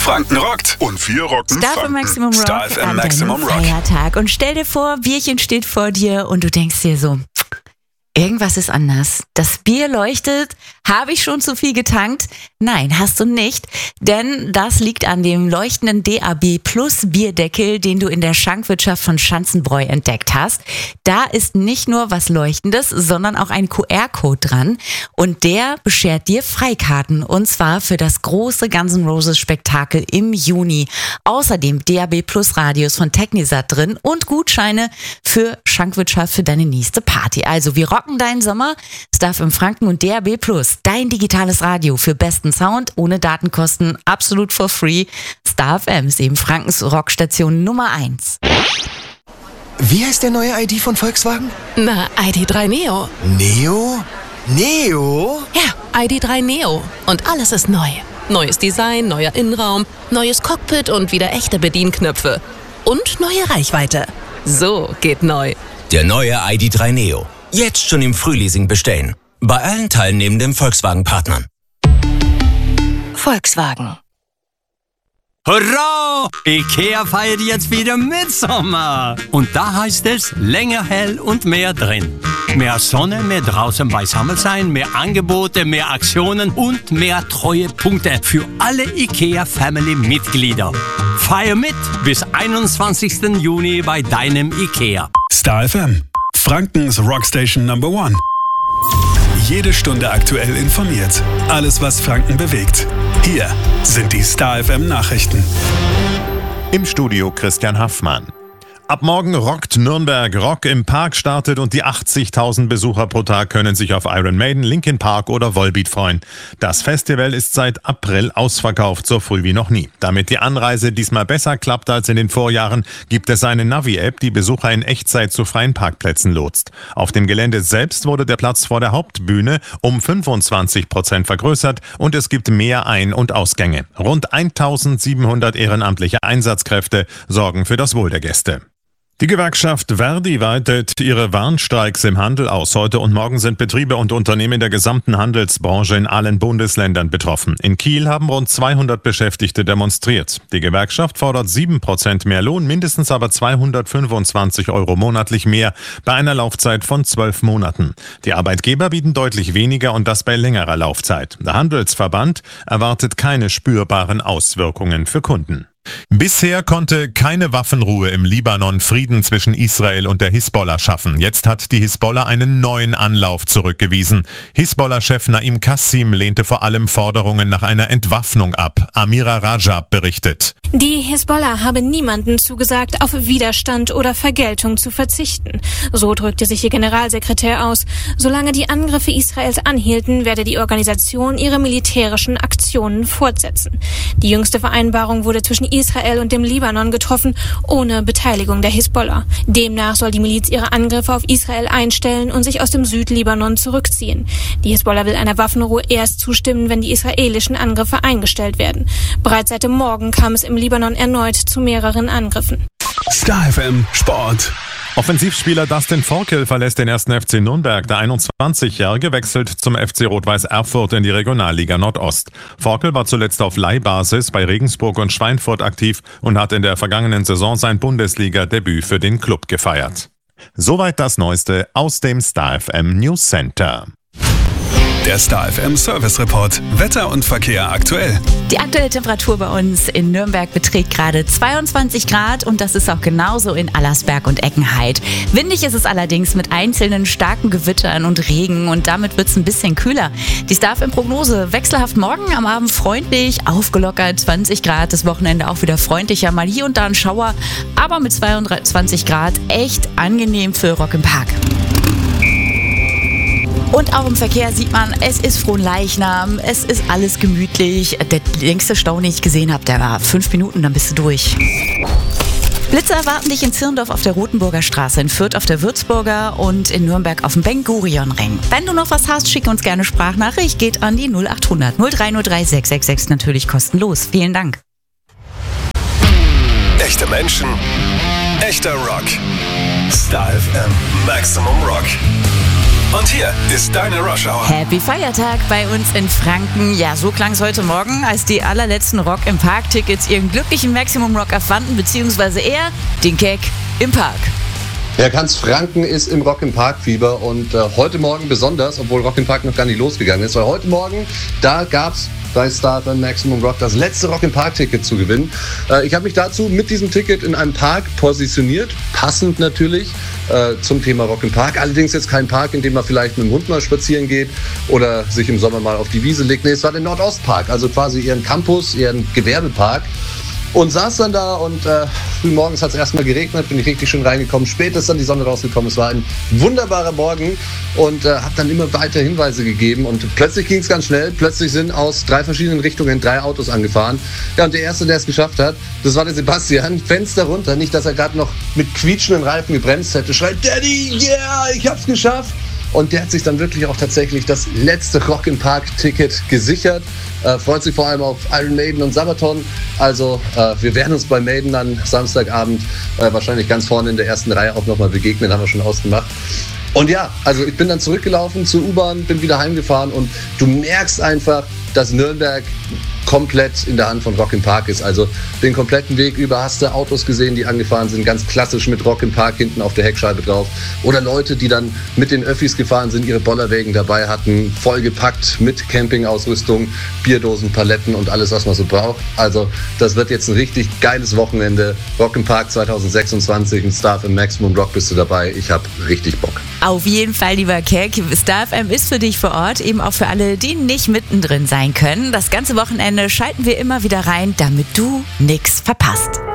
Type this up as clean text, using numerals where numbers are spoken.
Franken rockt. Und wir rocken Star Franken. FM Maximum Rock Star FM an Maximum deinem Rock. Feiertag. Und stell dir vor, Bierchen steht vor dir und du denkst dir so, irgendwas ist anders. Das Bier leuchtet. Habe ich schon zu viel getankt? Nein, hast du nicht. Denn das liegt an dem leuchtenden DAB Plus Bierdeckel, den du in der Schankwirtschaft von Schanzenbräu entdeckt hast. Da ist nicht nur was Leuchtendes, sondern auch ein QR-Code dran. Und der beschert dir Freikarten. Und zwar für das große Guns N' Roses Spektakel im Juni. Außerdem DAB Plus Radios von Technisat drin und Gutscheine für Schankwirtschaft für deine nächste Party. Also wir rocken deinen Sommer. Star FM Franken und DAB Plus. Dein digitales Radio für besten Sound, ohne Datenkosten, absolut for free. Star FM ist eben Frankens Rockstation Nummer 1. Wie heißt der neue ID von Volkswagen? Na, ID.3 Neo. Neo? Neo? Ja, ID.3 Neo. Und alles ist neu. Neues Design, neuer Innenraum, neues Cockpit und wieder echte Bedienknöpfe. Und neue Reichweite. So geht neu. Der neue ID.3 Neo. Jetzt schon im Frühleasing bestellen. Bei allen teilnehmenden Volkswagen-Partnern. Volkswagen. Hurra! IKEA feiert jetzt wieder Mitsommer. Und da heißt es länger hell und mehr drin. Mehr Sonne, mehr draußen beisammen sein, mehr Angebote, mehr Aktionen und mehr Treuepunkte für alle IKEA-Family-Mitglieder. Feier mit bis 21. Juni bei deinem IKEA. Star FM, Frankens Rockstation Number 1. Jede Stunde aktuell informiert. Alles, was Franken bewegt. Hier sind die Star FM Nachrichten. Im Studio Christian Haffmann. Ab morgen rockt Nürnberg. Rock im Park startet und die 80.000 Besucher pro Tag können sich auf Iron Maiden, Linkin Park oder Volbeat freuen. Das Festival ist seit April ausverkauft, so früh wie noch nie. Damit die Anreise diesmal besser klappt als in den Vorjahren, gibt es eine Navi-App, die Besucher in Echtzeit zu freien Parkplätzen lotst. Auf dem Gelände selbst wurde der Platz vor der Hauptbühne um 25% vergrößert und es gibt mehr Ein- und Ausgänge. Rund 1.700 ehrenamtliche Einsatzkräfte sorgen für das Wohl der Gäste. Die Gewerkschaft Verdi weitet ihre Warnstreiks im Handel aus. Heute und morgen sind Betriebe und Unternehmen der gesamten Handelsbranche in allen Bundesländern betroffen. In Kiel haben rund 200 Beschäftigte demonstriert. Die Gewerkschaft fordert 7% mehr Lohn, mindestens aber 225 € monatlich mehr bei einer Laufzeit von 12 Monaten. Die Arbeitgeber bieten deutlich weniger und das bei längerer Laufzeit. Der Handelsverband erwartet keine spürbaren Auswirkungen für Kunden. Bisher konnte keine Waffenruhe im Libanon Frieden zwischen Israel und der Hisbollah schaffen. Jetzt hat die Hisbollah einen neuen Anlauf zurückgewiesen. Hisbollah-Chef Naim Qassim lehnte vor allem Forderungen nach einer Entwaffnung ab. Amira Rajab berichtet. Die Hisbollah habe niemanden zugesagt, auf Widerstand oder Vergeltung zu verzichten. So drückte sich ihr Generalsekretär aus. Solange die Angriffe Israels anhielten, werde die Organisation ihre militärischen Aktionen fortsetzen. Die jüngste Vereinbarung wurde zwischen Israel und dem Libanon getroffen, ohne Beteiligung der Hisbollah. Demnach soll die Miliz ihre Angriffe auf Israel einstellen und sich aus dem Südlibanon zurückziehen. Die Hisbollah will einer Waffenruhe erst zustimmen, wenn die israelischen Angriffe eingestellt werden. Bereits seit dem Morgen kam es im Libanon erneut zu mehreren Angriffen. Star FM Sport. Offensivspieler Dustin Forkel verlässt den 1. FC Nürnberg. Der 21-Jährige wechselt zum FC Rot-Weiß Erfurt in die Regionalliga Nordost. Forkel war zuletzt auf Leihbasis bei Regensburg und Schweinfurt aktiv und hat in der vergangenen Saison sein Bundesliga-Debüt für den Club gefeiert. Soweit das Neueste aus dem Star FM News Center. Der Star FM Service Report. Wetter und Verkehr aktuell. Die aktuelle Temperatur bei uns in Nürnberg beträgt gerade 22 Grad und das ist auch genauso in Allersberg und Eckenheid. Windig ist es allerdings mit einzelnen starken Gewittern und Regen und damit wird es ein bisschen kühler. Die Star FM Prognose: wechselhaft morgen, am Abend freundlich, aufgelockert 20 Grad, das Wochenende auch wieder freundlicher, mal hier und da ein Schauer, aber mit 22 Grad echt angenehm für Rock im Park. Und auch im Verkehr sieht man, es ist Fronleichnam, es ist alles gemütlich. Der längste Stau, den ich gesehen habe, der war 5 Minuten, dann bist du durch. Blitze erwarten dich in Zirndorf auf der Rotenburger Straße, in Fürth auf der Würzburger und in Nürnberg auf dem Ben-Gurion-Ring. Wenn du noch was hast, schick uns gerne Sprachnachricht, geht an die 0800 0303 666, natürlich kostenlos. Vielen Dank. Echte Menschen, echter Rock. Star FM Maximum Rock. Und hier ist deine Rush Hour. Happy Feiertag bei uns in Franken. Ja, so klang es heute Morgen, als die allerletzten Rock im Park-Tickets ihren glücklichen Maximum Rocker fanden, beziehungsweise eher den Gag im Park. Ja, ganz Franken ist im Rock im Park Fieber und heute Morgen besonders, obwohl Rock im Park noch gar nicht losgegangen ist, weil heute Morgen, da gab's bei Star FM Maximum Rock das letzte Rock im Park Ticket zu gewinnen. Ich habe mich dazu mit diesem Ticket in einem Park positioniert, passend natürlich zum Thema Rock im Park. Allerdings jetzt kein Park, in dem man vielleicht mit dem Hund mal spazieren geht oder sich im Sommer mal auf die Wiese legt. Nee, es war der Nordostpark, also quasi eher ein Campus, eher ein Gewerbepark. Und saß dann da und frühmorgens hat es erstmal geregnet, bin ich richtig schön reingekommen. Spät ist dann die Sonne rausgekommen. Es war ein wunderbarer Morgen und habe dann immer weiter Hinweise gegeben. Und plötzlich ging es ganz schnell. Plötzlich sind aus 3 verschiedenen Richtungen 3 Autos angefahren. Ja, und der Erste, der es geschafft hat, das war der Sebastian. Fenster runter, nicht, dass er gerade noch mit quietschenden Reifen gebremst hätte. Schreit, Daddy, yeah, ich hab's geschafft. Und der hat sich dann wirklich auch tatsächlich das letzte Rock im Park Ticket gesichert. Freut sich vor allem auf Iron Maiden und Sabaton. Also wir werden uns bei Maiden dann Samstagabend wahrscheinlich ganz vorne in der ersten Reihe auch nochmal begegnen, haben wir schon ausgemacht. Und ja, also ich bin dann zurückgelaufen zur U-Bahn, bin wieder heimgefahren und du merkst einfach, dass Nürnberg komplett in der Hand von Rock im Park ist. Also den kompletten Weg über hast du Autos gesehen, die angefahren sind, ganz klassisch mit Rock im Park hinten auf der Heckscheibe drauf. Oder Leute, die dann mit den Öffis gefahren sind, ihre Bollerwägen dabei hatten, vollgepackt mit Campingausrüstung, Bierdosen, Paletten und alles, was man so braucht. Also das wird jetzt ein richtig geiles Wochenende. Rock im Park 2026, ein Star FM Maximum Rock bist du dabei. Ich habe richtig Bock. Auf jeden Fall, lieber Keck. Star FM ist für dich vor Ort, eben auch für alle, die nicht mittendrin sein können. Das ganze Wochenende schalten wir immer wieder rein, damit du nichts verpasst.